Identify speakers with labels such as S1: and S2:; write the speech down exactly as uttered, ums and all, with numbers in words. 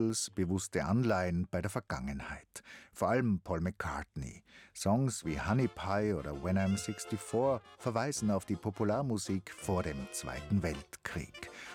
S1: bewusste Anleihen bei der Vergangenheit. Vor allem Paul McCartney. Songs wie Honey Pie oder When I'm sixty-four verweisen auf die Popularmusik vor dem Zweiten Weltkrieg.